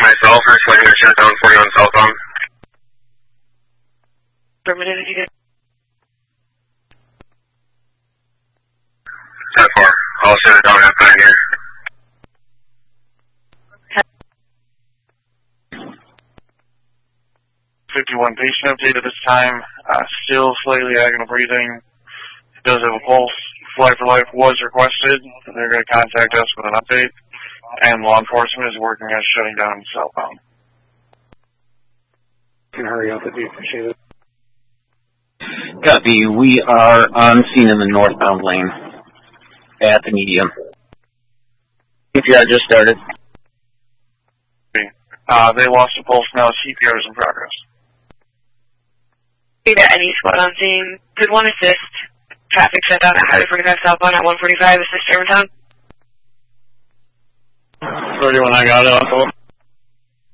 myself, or explaining the shutdown for you on cell phone. Affirmative, if you could. 10-4. I'll shut it down at 9 here. .51 patient update at this time. Still slightly agonal breathing. Does have a pulse. Flight for life was requested. They're going to contact us with an update. And law enforcement is working on shutting down cell phone. Can hurry up if you appreciate it. Copy. We are on scene in the northbound lane at the medium. CPR just started. They lost a pulse now. CPR is in progress. Any squad on scene. Could one assist? Traffic shut down at Highway 45 southbound at 145. Assist Germantown. 31, I got it.